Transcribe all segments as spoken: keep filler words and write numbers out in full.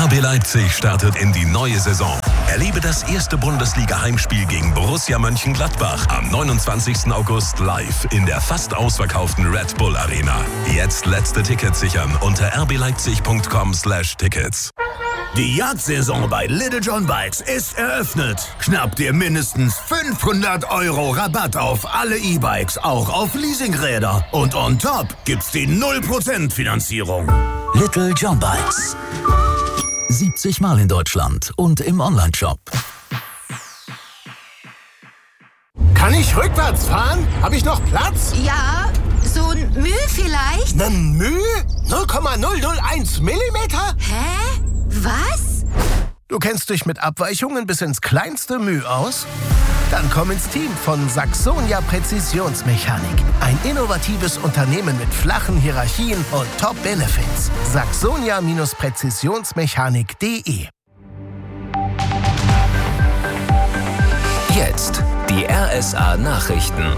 R B Leipzig startet in die neue Saison. Erlebe das erste Bundesliga-Heimspiel gegen Borussia Mönchengladbach am neunundzwanzigsten August live in der fast ausverkauften Red Bull Arena. Jetzt letzte Tickets sichern unter r b leipzig punkt com slash tickets. Die Jagdsaison bei Little John Bikes ist eröffnet. Schnapp dir mindestens fünfhundert Euro Rabatt auf alle E-Bikes, auch auf Leasingräder. Und on top gibt's die null Prozent Finanzierung. Little John Bikes. siebzig Mal in Deutschland und im Onlineshop. Kann ich rückwärts fahren? Habe ich noch Platz? Ja, so ein Müh vielleicht? Ein Müh? null Komma null null eins Millimeter? Hä? Was? Du kennst dich mit Abweichungen bis ins kleinste Müh aus? Dann komm ins Team von Saxonia Präzisionsmechanik. Ein innovatives Unternehmen mit flachen Hierarchien und Top-Benefits. Saxonia Präzisionsmechanik punkt de. Jetzt die R S A-Nachrichten.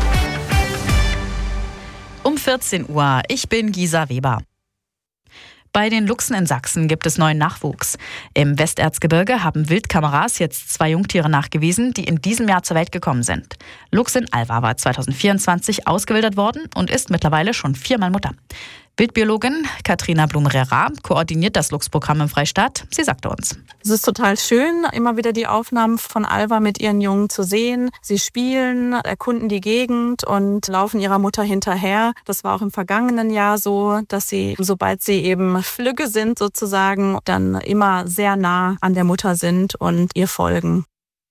Um vierzehn Uhr, ich bin Gisa Weber. Bei den Luchsen in Sachsen gibt es neuen Nachwuchs. Im Westerzgebirge haben Wildkameras jetzt zwei Jungtiere nachgewiesen, die in diesem Jahr zur Welt gekommen sind. Luchsin Alva war zweitausendvierundzwanzig ausgewildert worden und ist mittlerweile schon viermal Mutter. Wildbiologin Katrina Blum-Rera koordiniert das Luchsprogramm im Freistaat. Sie sagte uns: Es ist total schön, immer wieder die Aufnahmen von Alva mit ihren Jungen zu sehen. Sie spielen, erkunden die Gegend und laufen ihrer Mutter hinterher. Das war auch im vergangenen Jahr so, dass sie, sobald sie eben flügge sind sozusagen, dann immer sehr nah an der Mutter sind und ihr folgen.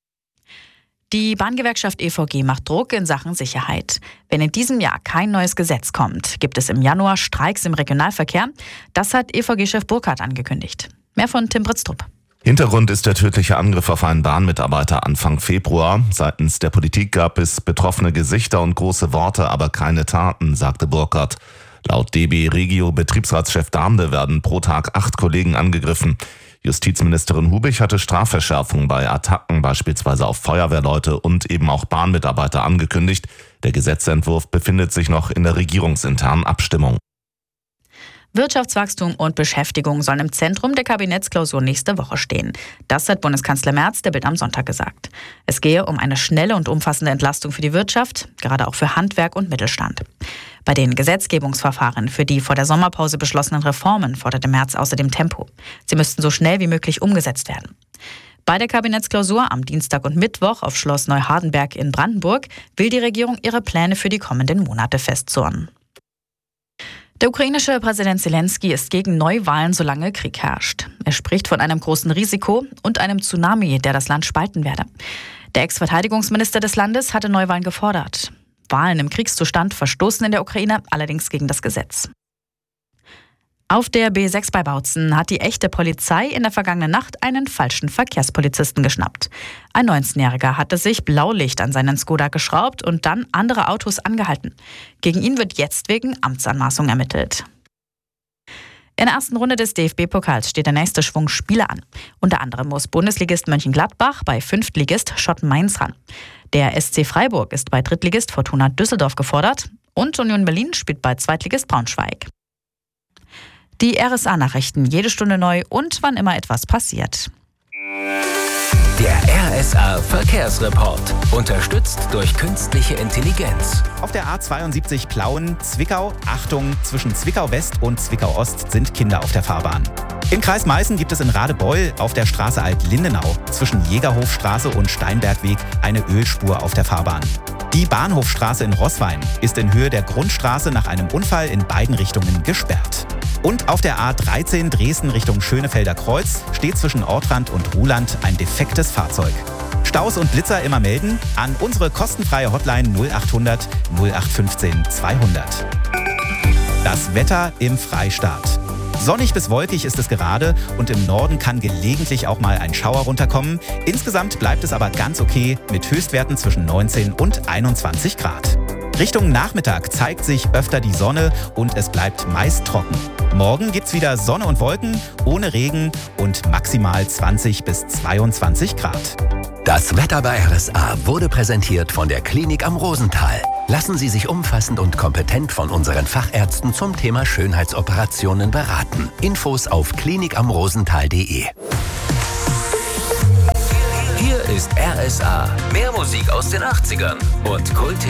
Die Bahngewerkschaft E V G macht Druck in Sachen Sicherheit. Wenn in diesem Jahr kein neues Gesetz kommt, gibt es im Januar Streiks im Regionalverkehr. Das hat E V G-Chef Burkhardt angekündigt. Mehr von Tim Britztrup. Hintergrund ist der tödliche Angriff auf einen Bahnmitarbeiter Anfang Februar. Seitens der Politik gab es betroffene Gesichter und große Worte, aber keine Taten, sagte Burkhardt. Laut D B Regio Betriebsratschef Darmde werden pro Tag acht Kollegen angegriffen. Justizministerin Hubich hatte Strafverschärfungen bei Attacken beispielsweise auf Feuerwehrleute und eben auch Bahnmitarbeiter angekündigt. Der Gesetzentwurf befindet sich noch in der regierungsinternen Abstimmung. Wirtschaftswachstum und Beschäftigung sollen im Zentrum der Kabinettsklausur nächste Woche stehen. Das hat Bundeskanzler Merz der Bild am Sonntag gesagt. Es gehe um eine schnelle und umfassende Entlastung für die Wirtschaft, gerade auch für Handwerk und Mittelstand. Bei den Gesetzgebungsverfahren für die vor der Sommerpause beschlossenen Reformen forderte Merz außerdem Tempo. Sie müssten so schnell wie möglich umgesetzt werden. Bei der Kabinettsklausur am Dienstag und Mittwoch auf Schloss Neuhardenberg in Brandenburg will die Regierung ihre Pläne für die kommenden Monate festzurren. Der ukrainische Präsident Zelensky ist gegen Neuwahlen, solange Krieg herrscht. Er spricht von einem großen Risiko und einem Tsunami, der das Land spalten werde. Der Ex-Verteidigungsminister des Landes hatte Neuwahlen gefordert. Wahlen im Kriegszustand verstoßen in der Ukraine allerdings gegen das Gesetz. Auf der B sechs bei Bautzen hat die echte Polizei in der vergangenen Nacht einen falschen Verkehrspolizisten geschnappt. Ein neunzehnjähriger hatte sich Blaulicht an seinen Skoda geschraubt und dann andere Autos angehalten. Gegen ihn wird jetzt wegen Amtsanmaßung ermittelt. In der ersten Runde des D F B-Pokals steht der nächste Schwung Spiele an. Unter anderem muss Bundesligist Mönchengladbach bei Fünftligist Schott Mainz ran. Der S C Freiburg ist bei Drittligist Fortuna Düsseldorf gefordert und Union Berlin spielt bei Zweitligist Braunschweig. Die R S A-Nachrichten jede Stunde neu und wann immer etwas passiert. Der R S A-Verkehrsreport. Unterstützt durch künstliche Intelligenz. Auf der A zweiundsiebzig Plauen-Zwickau. Achtung, zwischen Zwickau-West und Zwickau-Ost sind Kinder auf der Fahrbahn. Im Kreis Meißen gibt es in Radebeul auf der Straße Alt-Lindenau zwischen Jägerhofstraße und Steinbergweg eine Ölspur auf der Fahrbahn. Die Bahnhofstraße in Roßwein ist in Höhe der Grundstraße nach einem Unfall in beiden Richtungen gesperrt. Und auf der A dreizehn Dresden Richtung Schönefelder Kreuz steht zwischen Ortrand und Ruhland ein defektes Fahrzeug. Staus und Blitzer immer melden an unsere kostenfreie Hotline null achthundert null acht fünfzehn zweihundert. Das Wetter im Freistaat. Sonnig bis wolkig ist es gerade und im Norden kann gelegentlich auch mal ein Schauer runterkommen. Insgesamt bleibt es aber ganz okay mit Höchstwerten zwischen neunzehn und einundzwanzig Grad. Richtung Nachmittag zeigt sich öfter die Sonne und es bleibt meist trocken. Morgen gibt's wieder Sonne und Wolken, ohne Regen und maximal zwanzig bis zweiundzwanzig Grad. Das Wetter bei R S A wurde präsentiert von der Klinik am Rosenthal. Lassen Sie sich umfassend und kompetent von unseren Fachärzten zum Thema Schönheitsoperationen beraten. Infos auf klinik am rosenthal punkt de. Hier ist R S A. Mehr Musik aus den achtzigern und Kult